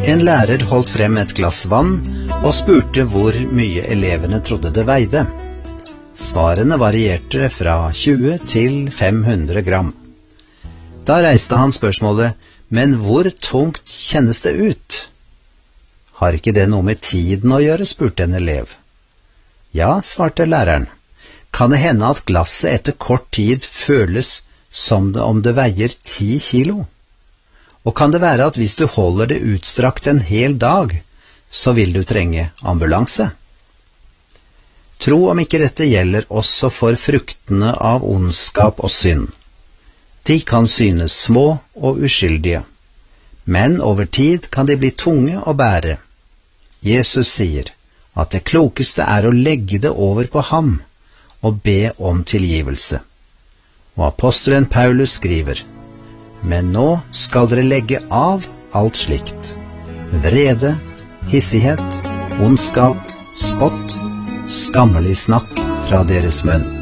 En lærer holdt frem et glass vann og spurte hvor mye elevene trodde det veide. Svarene varierte fra 20 til 500 gram. Da reiste han spørsmålet, men hvor tungt kjennes det ut? Har ikke det noe med tiden å gjøre, spurte en elev. Ja, svarte læreren. Kan det hende at glasset etter kort tid føles som om det veier 10 kilo? Og kan det være at hvis du holder det utstrakt en hel dag, så vil du trenge ambulanse? Tro om ikke dette gjelder også for fruktene av ondskap og synd. De kan synes små og uskyldige, men over tid kan de bli tunge å bære. Jesus sier at det klokeste er å legge det over på ham og be om tilgivelse. Og apostelen Paulus skriver, men nå skal dere legge av alt slikt: vrede, hissighet, ondskap, spott, skammelig snakk fra deres munn.